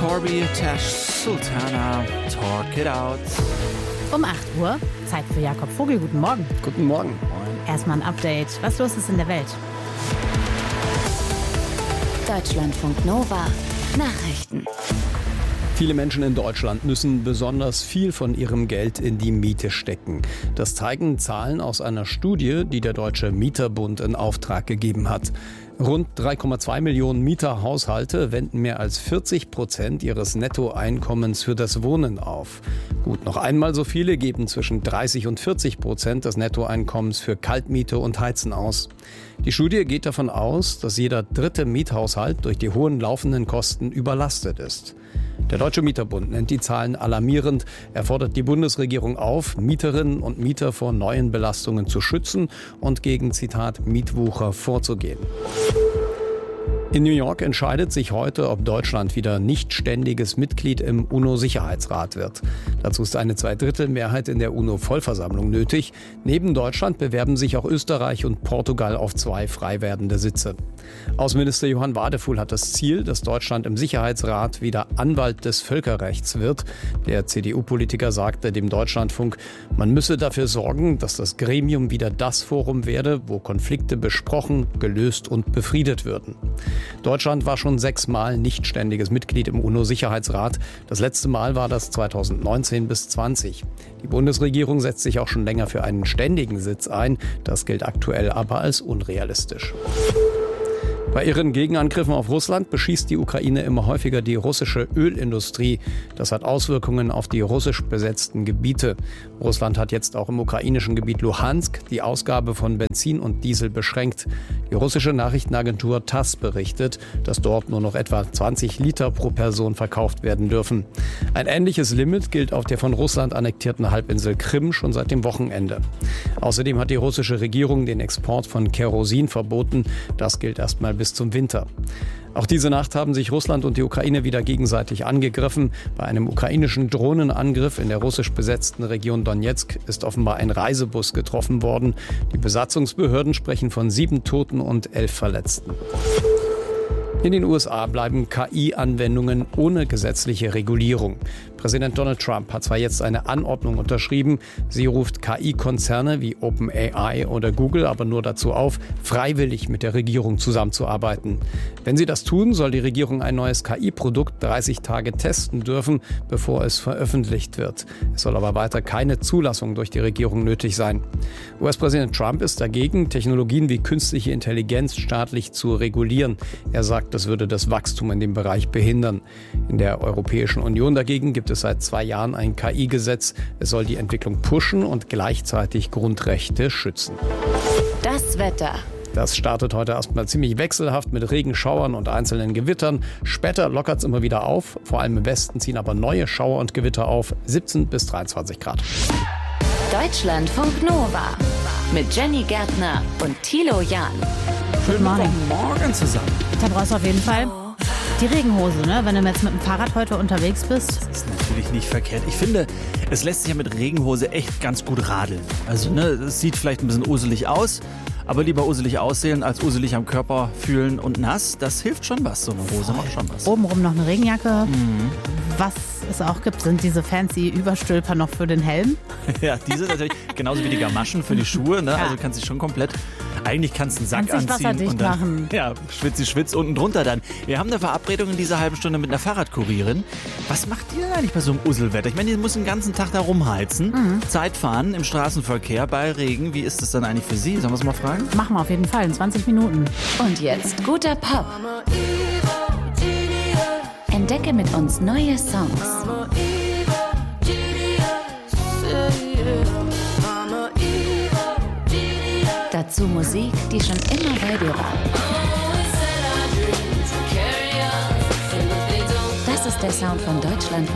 Corby, Tash Sultana, Talk It Out. Um 8 Uhr, Zeit für Jakob Vogel. Guten Morgen. Guten Morgen. Erstmal ein Update. Was los ist in der Welt? Deutschlandfunk Nova. Nachrichten. Viele Menschen in Deutschland müssen besonders viel von ihrem Geld in die Miete stecken. Das zeigen Zahlen aus einer Studie, die der Deutsche Mieterbund in Auftrag gegeben hat. Rund 3,2 Millionen Mieterhaushalte wenden mehr als 40% ihres Nettoeinkommens für das Wohnen auf. Gut, noch einmal so viele geben zwischen 30 und 40% des Nettoeinkommens für Kaltmiete und Heizen aus. Die Studie geht davon aus, dass jeder dritte Miethaushalt durch die hohen laufenden Kosten überlastet ist. Der Deutsche Mieterbund nennt die Zahlen alarmierend. Er fordert die Bundesregierung auf, Mieterinnen und Mieter vor neuen Belastungen zu schützen und gegen, Zitat, Mietwucher vorzugehen. In New York entscheidet sich heute, ob Deutschland wieder nicht ständiges Mitglied im UNO-Sicherheitsrat wird. Dazu ist eine Zweidrittelmehrheit in der UNO-Vollversammlung nötig. Neben Deutschland bewerben sich auch Österreich und Portugal auf 2 frei werdende Sitze. Außenminister Johann Wadefuhl hat das Ziel, dass Deutschland im Sicherheitsrat wieder Anwalt des Völkerrechts wird. Der CDU-Politiker sagte dem Deutschlandfunk, man müsse dafür sorgen, dass das Gremium wieder das Forum werde, wo Konflikte besprochen, gelöst und befriedet würden. Deutschland war schon 6 Mal nicht ständiges Mitglied im UNO-Sicherheitsrat. Das letzte Mal war das 2019 bis 2020. Die Bundesregierung setzt sich auch schon länger für einen ständigen Sitz ein. Das gilt aktuell aber als unrealistisch. Bei ihren Gegenangriffen auf Russland beschießt die Ukraine immer häufiger die russische Ölindustrie. Das hat Auswirkungen auf die russisch besetzten Gebiete. Russland hat jetzt auch im ukrainischen Gebiet Luhansk die Ausgabe von Benzin und Diesel beschränkt. Die russische Nachrichtenagentur TASS berichtet, dass dort nur noch etwa 20 Liter pro Person verkauft werden dürfen. Ein ähnliches Limit gilt auf der von Russland annektierten Halbinsel Krim schon seit dem Wochenende. Außerdem hat die russische Regierung den Export von Kerosin verboten. Das gilt erstmal bis zum Winter. Auch diese Nacht haben sich Russland und die Ukraine wieder gegenseitig angegriffen. Bei einem ukrainischen Drohnenangriff in der russisch besetzten Region Donetsk ist offenbar ein Reisebus getroffen worden. Die Besatzungsbehörden sprechen von 7 Toten und 11 Verletzten. In den USA bleiben KI-Anwendungen ohne gesetzliche Regulierung. Präsident Donald Trump hat zwar jetzt eine Anordnung unterschrieben, sie ruft KI-Konzerne wie OpenAI oder Google aber nur dazu auf, freiwillig mit der Regierung zusammenzuarbeiten. Wenn sie das tun, soll die Regierung ein neues KI-Produkt 30 Tage testen dürfen, bevor es veröffentlicht wird. Es soll aber weiter keine Zulassung durch die Regierung nötig sein. US-Präsident Trump ist dagegen, Technologien wie künstliche Intelligenz staatlich zu regulieren. Er sagt, das würde das Wachstum in dem Bereich behindern. In der Europäischen Union dagegen gibt es seit 2 Jahren ein KI-Gesetz. Es soll die Entwicklung pushen und gleichzeitig Grundrechte schützen. Das Wetter. Das startet heute erstmal ziemlich wechselhaft mit Regenschauern und einzelnen Gewittern. Später lockert es immer wieder auf. Vor allem im Westen ziehen aber neue Schauer und Gewitter auf. 17 bis 23 Grad. Deutschlandfunk Nova. Mit Jenny Gärtner und Thilo Jahn. Guten Morgen. Morgen zusammen. Da brauchst du auf jeden Fall die Regenhose, ne? Wenn du jetzt mit dem Fahrrad heute unterwegs bist. Das ist natürlich nicht verkehrt. Ich finde, es lässt sich ja mit Regenhose echt ganz gut radeln. Also, ne, es sieht vielleicht ein bisschen uselig aus, aber lieber uselig aussehen als uselig am Körper fühlen und nass. Das hilft schon was. So eine Hose macht schon was. Obenrum noch eine Regenjacke. Was es auch gibt, sind diese fancy Überstülper noch für den Helm. Ja, diese natürlich. Genauso wie die Gamaschen für die Schuhe. Ne? Ja. Also kannst du schon komplett. Eigentlich kannst du einen Sack Kannst dich anziehen. wasserdicht Und dann, machen. Ja, schwitz unten drunter dann. Wir haben eine Verabredung in dieser halben Stunde mit einer Fahrradkurierin. Was macht ihr denn eigentlich bei so einem Uselwetter? Ich meine, ihr muss den ganzen Tag da rumheizen. Zeit fahren im Straßenverkehr bei Regen. Wie ist das dann eigentlich für Sie? Sollen wir es mal fragen? Machen wir auf jeden Fall in 20 Minuten. Und jetzt guter Pop. Entdecke mit uns neue Songs. Dazu Musik, die schon immer bei dir war. Das ist der Sound von Deutschland.